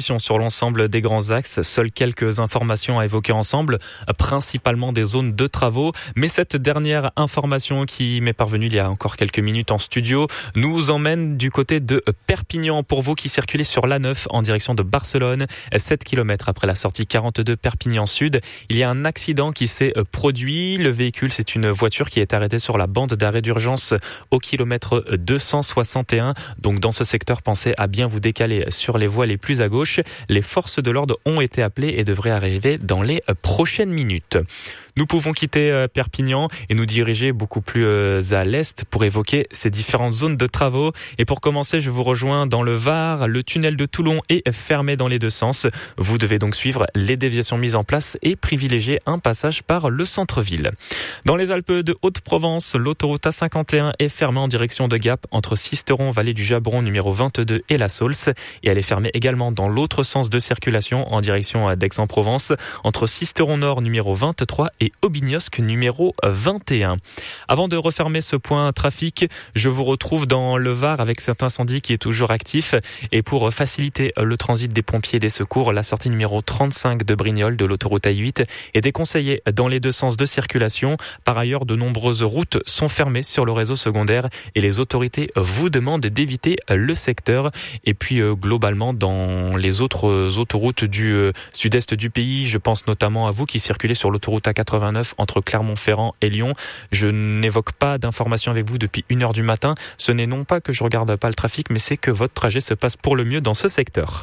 conditions sur l'ensemble des grands axes. Seules quelques informations à évoquer ensemble, principalement des zones de travaux. Mais cette dernière information qui m'est parvenue il y a encore quelques minutes en studio nous emmène du côté de Perpignan. Pour vous qui circulez sur l'A9 en direction de Barcelone, 7 km après la sortie 42 Perpignan Sud, il y a un accident qui s'est produit. Le véhicule, c'est une voiture qui est arrêtée sur la bande d'arrêt d'urgence au kilomètre 261. Donc dans ce secteur, pensez à bien vous décaler sur les voies les plus à gauche. Les forces de l'ordre ont été appelées et devraient arriver dans les prochaines minutes. Nous pouvons quitter Perpignan et nous diriger beaucoup plus à l'est pour évoquer ces différentes zones de travaux. Et pour commencer, je vous rejoins dans le Var. Le tunnel de Toulon est fermé dans les deux sens. Vous devez donc suivre les déviations mises en place et privilégier un passage par le centre-ville. Dans les Alpes de Haute-Provence, l'autoroute A51 est fermée en direction de Gap entre Sisteron, vallée du Jabron numéro 22 et la Saulce. Et elle est fermée également dans l'autre sens de circulation en direction d'Aix-en-Provence entre Sisteron Nord numéro 23 et Aubignosc numéro 21. Avant de refermer ce point trafic, je vous retrouve dans le Var avec cet incendie qui est toujours actif. Et pour faciliter le transit des pompiers et des secours, la sortie numéro 35 de Brignoles de l'autoroute A8 est déconseillée dans les deux sens de circulation. Par ailleurs, de nombreuses routes sont fermées sur le réseau secondaire et les autorités vous demandent d'éviter le secteur. Et puis globalement, dans les autres autoroutes du sud-est du pays, je pense notamment à vous qui circulez sur l'autoroute A89 entre Clermont-Ferrand et Lyon. Je n'évoque pas d'informations avec vous depuis 1h du matin. Ce n'est non pas que je regarde pas le trafic, mais c'est que votre trajet se passe pour le mieux dans ce secteur.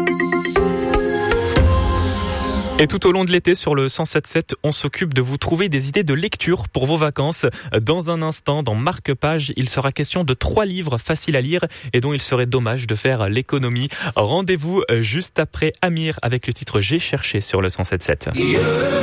Et tout au long de l'été, sur le 107.7, on s'occupe de vous trouver des idées de lecture pour vos vacances. Dans un instant, dans Marque-Page, il sera question de 3 livres faciles à lire et dont il serait dommage de faire l'économie. Rendez-vous juste après Amir avec le titre J'ai cherché sur le 107.7.